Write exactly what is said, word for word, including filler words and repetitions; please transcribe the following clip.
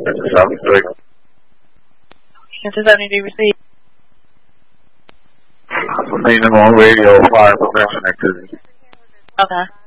seventy-three. Kansas seventy-three received. Meaning on radio, fire prevention activity. Okay.